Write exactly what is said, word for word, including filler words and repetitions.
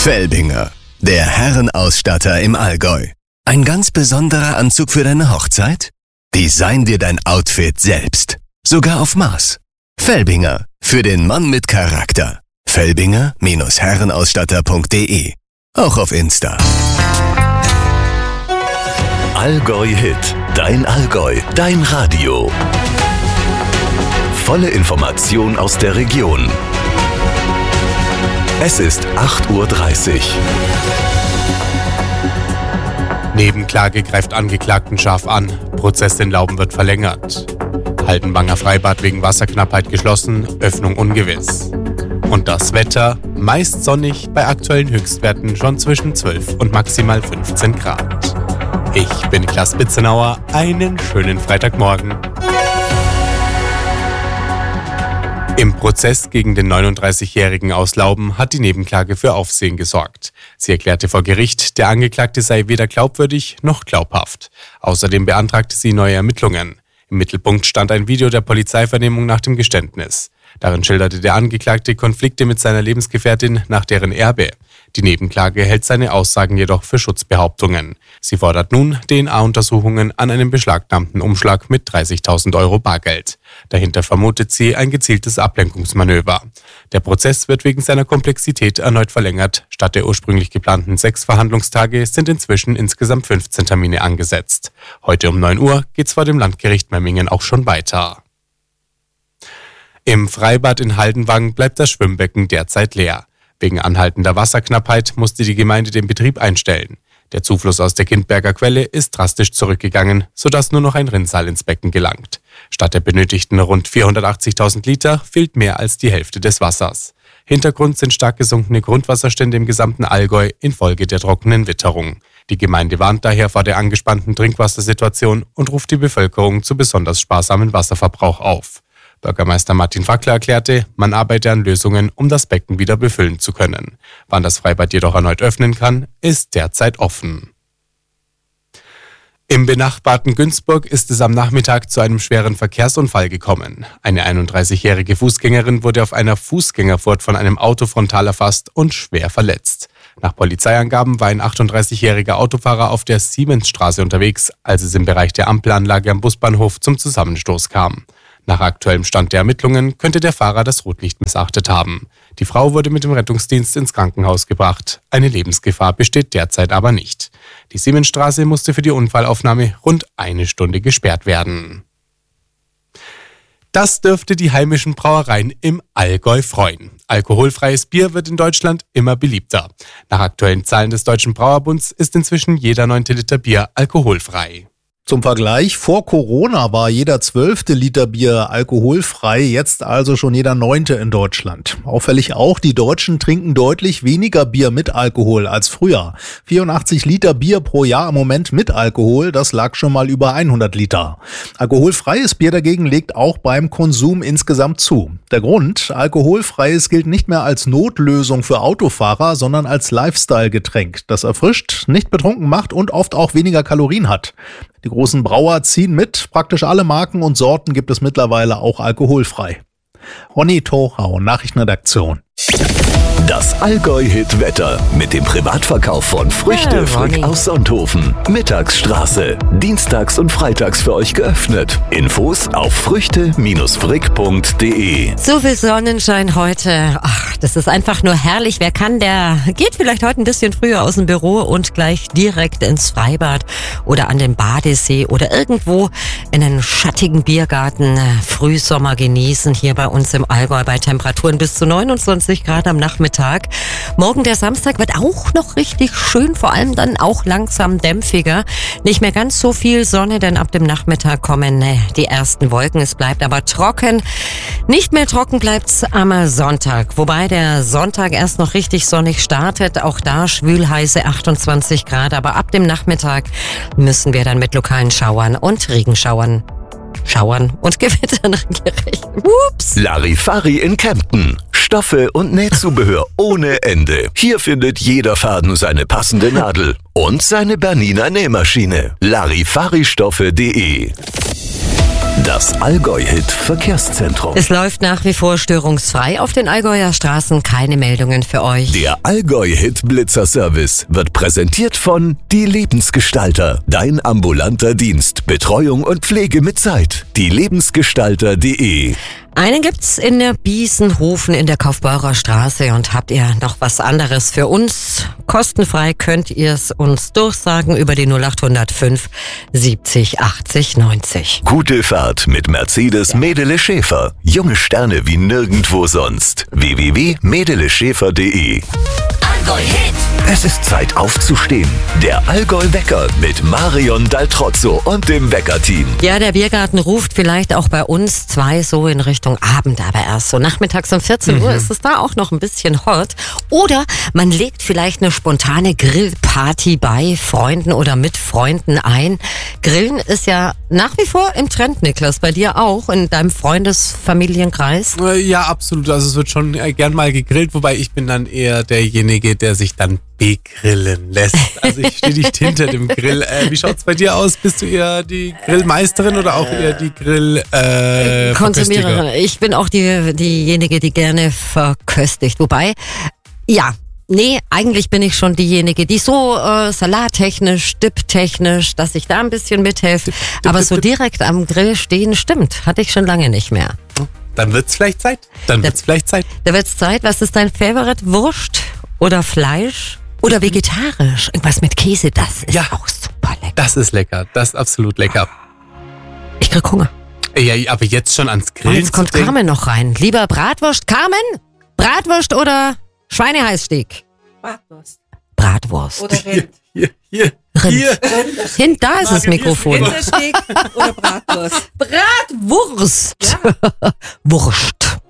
Felbinger, der Herrenausstatter im Allgäu. Ein ganz besonderer Anzug für deine Hochzeit? Design dir dein Outfit selbst. Sogar auf Maß. Felbinger, für den Mann mit Charakter. Felbinger Herrenausstatter punkt de. Auch auf Insta. Allgäu Hit. Dein Allgäu. Dein Radio. Volle Information aus der Region. Es ist acht Uhr dreißig. Nebenklage greift Angeklagten scharf an. Prozess in Lauben wird verlängert. Haldenwanger Freibad wegen Wasserknappheit geschlossen. Öffnung ungewiss. Und das Wetter, meist sonnig, bei aktuellen Höchstwerten schon zwischen zwölf und maximal fünfzehn Grad. Ich bin Klaas Bitzenauer. Einen schönen Freitagmorgen. Im Prozess gegen den neununddreißigjährigen aus Lauben hat die Nebenklage für Aufsehen gesorgt. Sie erklärte vor Gericht, der Angeklagte sei weder glaubwürdig noch glaubhaft. Außerdem beantragte sie neue Ermittlungen. Im Mittelpunkt stand ein Video der Polizeivernehmung nach dem Geständnis. Darin schilderte der Angeklagte Konflikte mit seiner Lebensgefährtin nach deren Erbe. Die Nebenklage hält seine Aussagen jedoch für Schutzbehauptungen. Sie fordert nun D N A-Untersuchungen an einem beschlagnahmten Umschlag mit dreißigtausend Euro Bargeld. Dahinter vermutet sie ein gezieltes Ablenkungsmanöver. Der Prozess wird wegen seiner Komplexität erneut verlängert. Statt der ursprünglich geplanten sechs Verhandlungstage sind inzwischen insgesamt fünfzehn Termine angesetzt. Heute um neun Uhr geht's vor dem Landgericht Memmingen auch schon weiter. Im Freibad in Haldenwang bleibt das Schwimmbecken derzeit leer. Wegen anhaltender Wasserknappheit musste die Gemeinde den Betrieb einstellen. Der Zufluss aus der Kindberger Quelle ist drastisch zurückgegangen, sodass nur noch ein Rinnsal ins Becken gelangt. Statt der benötigten rund vierhundertachtzigtausend Liter fehlt mehr als die Hälfte des Wassers. Hintergrund sind stark gesunkene Grundwasserstände im gesamten Allgäu infolge der trockenen Witterung. Die Gemeinde warnt daher vor der angespannten Trinkwassersituation und ruft die Bevölkerung zu besonders sparsamen Wasserverbrauch auf. Bürgermeister Martin Fackler erklärte, man arbeite an Lösungen, um das Becken wieder befüllen zu können. Wann das Freibad jedoch erneut öffnen kann, ist derzeit offen. Im benachbarten Günzburg ist es am Nachmittag zu einem schweren Verkehrsunfall gekommen. Eine einunddreißigjährige Fußgängerin wurde auf einer Fußgängerfurt von einem Auto frontal erfasst und schwer verletzt. Nach Polizeiangaben war ein achtunddreißigjähriger Autofahrer auf der Siemensstraße unterwegs, als es im Bereich der Ampelanlage am Busbahnhof zum Zusammenstoß kam. Nach aktuellem Stand der Ermittlungen könnte der Fahrer das Rotlicht missachtet haben. Die Frau wurde mit dem Rettungsdienst ins Krankenhaus gebracht. Eine Lebensgefahr besteht derzeit aber nicht. Die Siemensstraße musste für die Unfallaufnahme rund eine Stunde gesperrt werden. Das dürfte die heimischen Brauereien im Allgäu freuen. Alkoholfreies Bier wird in Deutschland immer beliebter. Nach aktuellen Zahlen des Deutschen Brauerbunds ist inzwischen jeder neunte Liter Bier alkoholfrei. Zum Vergleich, vor Corona war jeder zwölfte Liter Bier alkoholfrei, jetzt also schon jeder neunte in Deutschland. Auffällig auch, die Deutschen trinken deutlich weniger Bier mit Alkohol als früher. vierundachtzig Liter Bier pro Jahr im Moment mit Alkohol, das lag schon mal über hundert Liter. Alkoholfreies Bier dagegen legt auch beim Konsum insgesamt zu. Der Grund, alkoholfreies gilt nicht mehr als Notlösung für Autofahrer, sondern als Lifestyle-Getränk, das erfrischt, nicht betrunken macht und oft auch weniger Kalorien hat. Die großen Brauer ziehen mit, praktisch alle Marken und Sorten gibt es mittlerweile auch alkoholfrei. Ronny Thorau, Nachrichtenredaktion. Das Allgäu-Hit-Wetter mit dem Privatverkauf von Früchte Ja, Frick aus Sonthofen. Mittagsstraße. Dienstags und freitags für euch geöffnet. Infos auf früchte frick punkt de. So viel Sonnenschein heute. Ach, das ist einfach nur herrlich. Wer kann, der geht vielleicht heute ein bisschen früher aus dem Büro und gleich direkt ins Freibad oder an den Badesee oder irgendwo in einen schattigen Biergarten Frühsommer genießen. Hier bei uns im Allgäu bei Temperaturen bis zu neunundzwanzig Grad am Nachmittag. Morgen der Samstag wird auch noch richtig schön, vor allem dann auch langsam dämpfiger. Nicht mehr ganz so viel Sonne, denn ab dem Nachmittag kommen äh, die ersten Wolken. Es bleibt aber trocken. Nicht mehr trocken bleibt's am Sonntag, wobei der Sonntag erst noch richtig sonnig startet. Auch da schwülheiße achtundzwanzig Grad, aber ab dem Nachmittag müssen wir dann mit lokalen Schauern und Regenschauern Schauern und Gewittern gerechnet. Ups. Larifari in Kempten. Stoffe und Nähzubehör ohne Ende. Hier findet jeder Faden seine passende Nadel und seine Bernina Nähmaschine. Larifari Stoffe punkt de Das Allgäu-Hit Verkehrszentrum. Es läuft nach wie vor störungsfrei auf den Allgäuer Straßen, keine Meldungen für euch. Der Allgäu-Hit Blitzer-Service wird präsentiert von Die Lebensgestalter. Dein ambulanter Dienst, Betreuung und Pflege mit Zeit. die lebensgestalter punkt de. Einen gibt's in der Biesenhofen in der Kaufbeurer Straße. Und habt ihr noch was anderes für uns? Kostenfrei könnt ihr es uns durchsagen über die null acht null fünf siebzig achtzig neunzig. Gute Fahrt mit Mercedes Medele Schäfer. Junge Sterne wie nirgendwo sonst. w w w punkt medele schäfer punkt de. Es ist Zeit aufzustehen. Der Allgäu-Wecker mit Marion Daltrozzo und dem Wecker-Team. Ja, der Biergarten ruft vielleicht auch bei uns zwei so in Richtung Abend, aber erst so nachmittags um vierzehn Uhr ist es da auch noch ein bisschen hot. Oder man legt vielleicht eine spontane Grillparty bei Freunden oder mit Freunden ein. Grillen ist ja nach wie vor im Trend, Niklas, bei dir auch, in deinem Freundesfamilienkreis? Ja, absolut. Also es wird schon gern mal gegrillt, wobei ich bin dann eher derjenige, der sich dann begrillen lässt. Also ich stehe nicht hinter dem Grill. Äh, wie schaut's bei dir aus? Bist du eher die Grillmeisterin oder auch eher die Grill äh, Konsumiererin? Ich bin auch die, diejenige, die gerne verköstigt. Wobei, ja, nee, eigentlich bin ich schon diejenige, die so äh, salattechnisch, dipptechnisch, dass ich da ein bisschen mithelfe. Dip, dip, Aber dip, so dip. direkt am Grill stehen, stimmt, hatte ich schon lange nicht mehr. Dann wird's vielleicht Zeit. Dann wird's vielleicht Zeit. Da wird's Zeit. Was ist dein Favorite? Wurst oder Fleisch oder vegetarisch? Irgendwas mit Käse, das ist Ja. auch super lecker. Das ist lecker. Das ist absolut lecker. Ich krieg Hunger. Ja, aber jetzt schon ans Und Grillen jetzt kommt zu denken. Carmen noch rein. Lieber Bratwurst. Carmen? Bratwurst oder Schweineheißsteak? Bratwurst. Bratwurst. Oder Rind. Hier, hier, Rind. hier. Hin, da ist das Margin, Mikrofon. Rindersteak oder Bratwurst. Bratwurst. Ja. Wurst.